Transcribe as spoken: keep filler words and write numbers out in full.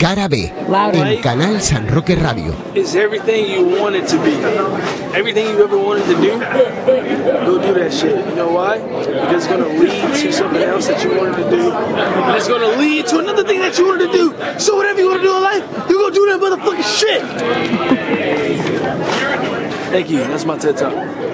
Cara B, en Canal San Roque Radio. It's everything you want it to be. Everything you ever wanted to do, go do that shit. You know why? Because it's going to lead to something else that you wanted to do. And it's going to lead to another thing that you wanted to do. So whatever you want to do in life, you go do that motherfucking shit. Thank you. That's my TED Talk.